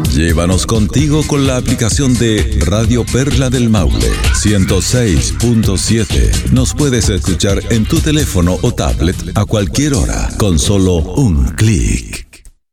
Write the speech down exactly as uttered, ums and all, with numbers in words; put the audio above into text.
Llévanos contigo con la aplicación de Radio Perla del Maule ciento seis punto siete. Nos puedes escuchar en tu teléfono o tablet a cualquier hora con solo un clic.